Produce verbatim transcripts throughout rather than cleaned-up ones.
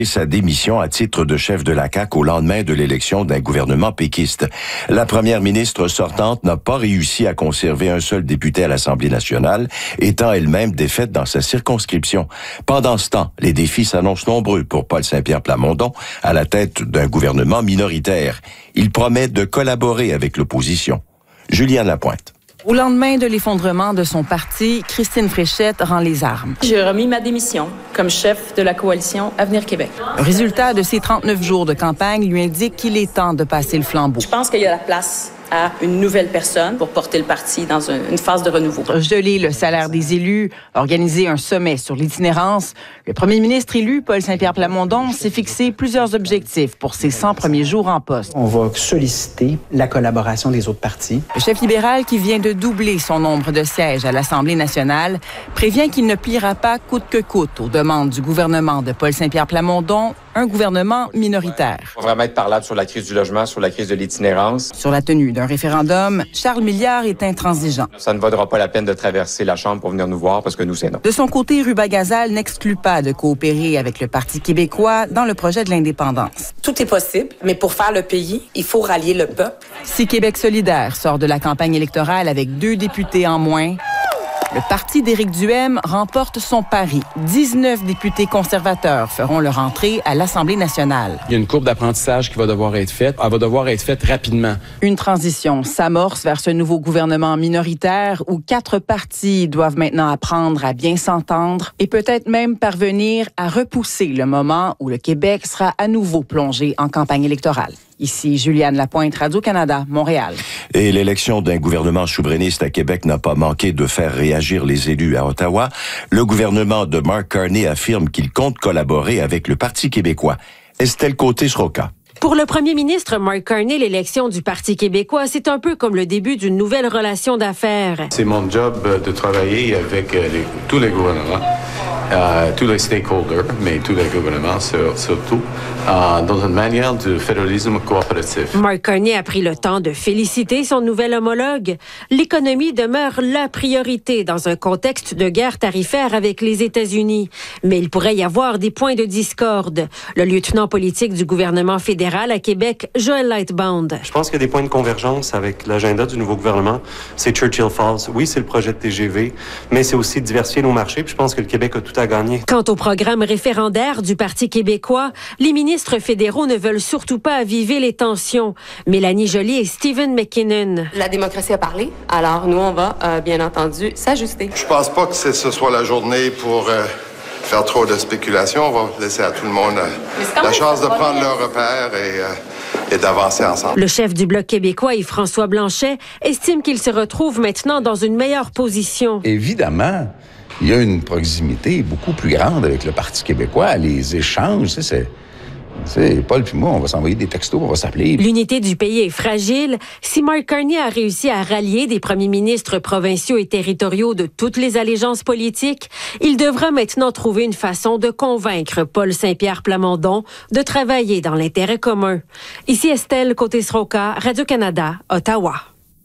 sa démission à titre de chef de la C A Q au lendemain de l'élection d'un gouvernement péquiste. La première ministre sortante n'a pas réussi à conserver un seul député à l'Assemblée nationale, étant elle-même défaite dans sa circonscription. Pendant ce temps, les défis s'annoncent nombreux pour Paul Saint-Pierre Plamondon, à la tête d'un gouvernement minoritaire. Il promet de collaborer avec l'opposition. Juliane Lapointe. Au lendemain de l'effondrement de son parti, Christine Fréchette rend les armes. J'ai remis ma démission comme chef de la coalition Avenir Québec. Le résultat de ses trente-neuf jours de campagne lui indique qu'il est temps de passer le flambeau. Je pense qu'il y a la place à une nouvelle personne pour porter le parti dans une phase de renouveau. Geler le salaire des élus, organiser un sommet sur l'itinérance. Le premier ministre élu, Paul Saint-Pierre Plamondon, s'est fixé plusieurs objectifs pour ses cent premiers jours en poste. On va solliciter la collaboration des autres partis. Le chef libéral, qui vient de doubler son nombre de sièges à l'Assemblée nationale, prévient qu'il ne pliera pas coûte que coûte aux demandes du gouvernement de Paul Saint-Pierre Plamondon, un gouvernement minoritaire. On va vraiment être parlable sur la crise du logement, sur la crise de l'itinérance. Sur la tenue d'un référendum, Charles Milliard est intransigeant. Ça ne vaudra pas la peine de traverser la Chambre pour venir nous voir parce que nous, c'est non. De son côté, Rubagazal n'exclut pas de coopérer avec le Parti québécois dans le projet de l'indépendance. Tout est possible, mais pour faire le pays, il faut rallier le peuple. Si Québec solidaire sort de la campagne électorale avec deux députés en moins, le parti d'Éric Duhaime remporte son pari. dix-neuf députés conservateurs feront leur entrée à l'Assemblée nationale. Il y a une courbe d'apprentissage qui va devoir être faite. Elle va devoir être faite rapidement. Une transition s'amorce vers ce nouveau gouvernement minoritaire où quatre partis doivent maintenant apprendre à bien s'entendre et peut-être même parvenir à repousser le moment où le Québec sera à nouveau plongé en campagne électorale. Ici Juliane Lapointe, Radio-Canada, Montréal. Et l'élection d'un gouvernement souverainiste à Québec n'a pas manqué de faire réagir les élus à Ottawa. Le gouvernement de Mark Carney affirme qu'il compte collaborer avec le Parti québécois. Estelle Côté-Sroka. Pour le premier ministre Mark Carney, l'élection du Parti québécois, c'est un peu comme le début d'une nouvelle relation d'affaires. C'est mon job de travailler avec les, tous les gouvernements, euh, tous les stakeholders, mais tous les gouvernements sur, surtout, euh, dans une manière de fédéralisme coopératif. Mark Carney a pris le temps de féliciter son nouvel homologue. L'économie demeure la priorité dans un contexte de guerre tarifaire avec les États-Unis. Mais il pourrait y avoir des points de discorde. Le lieutenant politique du gouvernement fédéral à Québec, Joël Lightbound. Je pense qu'il y a des points de convergence avec l'agenda du nouveau gouvernement. C'est Churchill Falls. Oui, c'est le projet de T G V, mais c'est aussi diversifier nos marchés. Puis je pense que le Québec a tout à gagner. Quant au programme référendaire du Parti québécois, les ministres fédéraux ne veulent surtout pas aviver les tensions. Mélanie Joly et Stephen McKinnon. La démocratie a parlé, alors nous, on va euh, bien entendu s'ajuster. Je pense pas que ce soit la journée pour euh, faire trop de spéculation. On va laisser à tout le monde euh, la chance de prendre leur repère et, euh, et d'avancer ensemble. Le chef du Bloc québécois, Yves-François Blanchet, estime qu'il se retrouve maintenant dans une meilleure position. Évidemment, il y a une proximité beaucoup plus grande avec le Parti québécois. Les échanges, c'est... c'est... C'est Paul puis moi, on va s'envoyer des textos, on va s'appeler. L'unité du pays est fragile. Si Mark Carney a réussi à rallier des premiers ministres provinciaux et territoriaux de toutes les allégeances politiques, il devra maintenant trouver une façon de convaincre Paul Saint-Pierre Plamondon de travailler dans l'intérêt commun. Ici Estelle Côté-Sroka, Radio-Canada, Ottawa.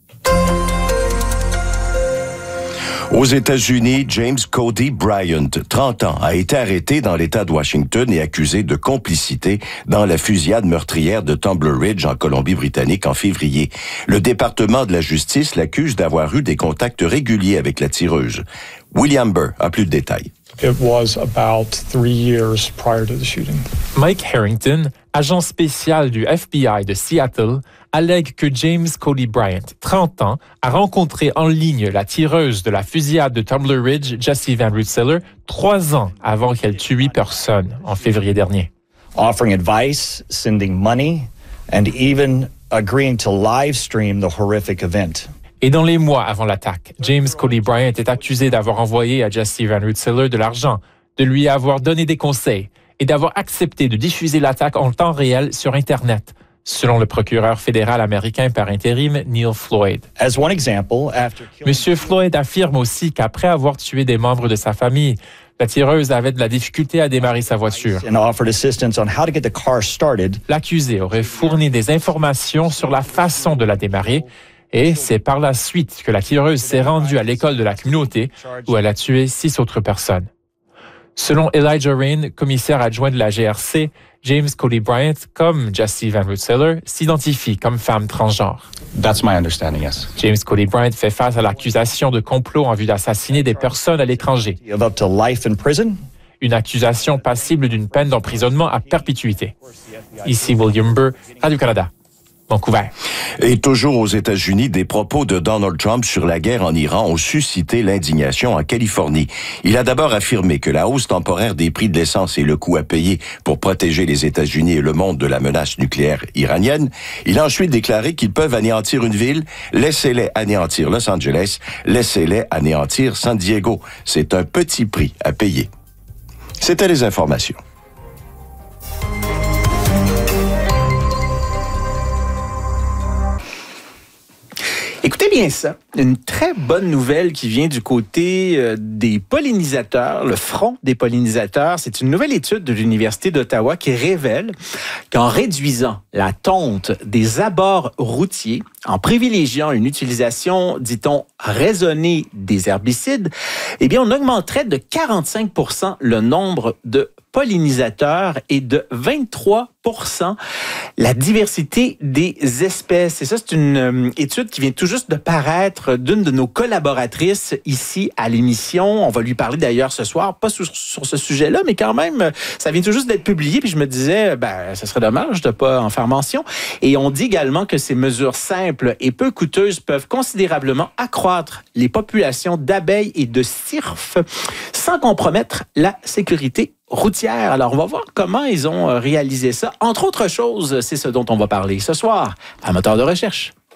Aux États-Unis, James Cody Bryant, trente ans, a été arrêté dans l'État de Washington et accusé de complicité dans la fusillade meurtrière de Tumbler Ridge en Colombie-Britannique en février. Le département de la justice l'accuse d'avoir eu des contacts réguliers avec la tireuse. William Burr a plus de détails. It was about three years prior to the shooting. Mike Harrington, agent spécial du F B I de Seattle, allègue que James Cody Bryant, trente ans, a rencontré en ligne la tireuse de la fusillade de Tumbler Ridge, Jessie Van Rensselaer, trois ans avant qu'elle tue huit personnes en février dernier. Offering advice, sending money, and even agreeing to live stream the horrific event. Et dans les mois avant l'attaque, James Cody Bryant est accusé d'avoir envoyé à Jessie Van Rensselaer de l'argent, de lui avoir donné des conseils et d'avoir accepté de diffuser l'attaque en temps réel sur Internet, selon le procureur fédéral américain par intérim Neil Floyd. As one example, after... Monsieur Floyd affirme aussi qu'après avoir tué des membres de sa famille, la tireuse avait de la difficulté à démarrer sa voiture. L'accusé aurait fourni des informations sur la façon de la démarrer et c'est par la suite que la tireuse s'est rendue à l'école de la communauté où elle a tué six autres personnes. Selon Elijah Rain, commissaire adjoint de la G R C, James Cody Bryant, comme Jessie Van Rensselaer, s'identifie comme femme transgenre. That's my understanding, yes. James Cody Bryant fait face à l'accusation de complot en vue d'assassiner des personnes à l'étranger. Of up to life in prison. Une accusation passible d'une peine d'emprisonnement à perpétuité. Ici William Burr, Radio-Canada. Vancouver. Et toujours aux États-Unis, des propos de Donald Trump sur la guerre en Iran ont suscité l'indignation en Californie. Il a d'abord affirmé que la hausse temporaire des prix de l'essence et le coût à payer pour protéger les États-Unis et le monde de la menace nucléaire iranienne. Il a ensuite déclaré qu'ils peuvent anéantir une ville. Laissez-les anéantir Los Angeles. Laissez-les anéantir San Diego. C'est un petit prix à payer. C'était les informations. Écoutez bien ça, une très bonne nouvelle qui vient du côté euh, des pollinisateurs, le front des pollinisateurs. C'est une nouvelle étude de l'Université d'Ottawa qui révèle qu'en réduisant la tonte des abords routiers, en privilégiant une utilisation, dit-on, raisonnée des herbicides, eh bien, on augmenterait de quarante-cinq pour cent le nombre de pollinisateurs et de vingt-trois pour cent la diversité des espèces. Et ça, c'est une euh, étude qui vient tout juste de paraître d'une de nos collaboratrices ici à l'émission. On va lui parler d'ailleurs ce soir, pas sur, sur ce sujet-là, mais quand même, ça vient tout juste d'être publié. Puis je me disais, ben, ça serait dommage de pas en faire mention. Et on dit également que ces mesures simples et peu coûteuses peuvent considérablement accroître les populations d'abeilles et de cirfes sans compromettre la sécurité routière. Alors, on va voir comment ils ont réalisé ça. Entre autres choses, c'est ce dont on va parler ce soir à Moteur de recherche.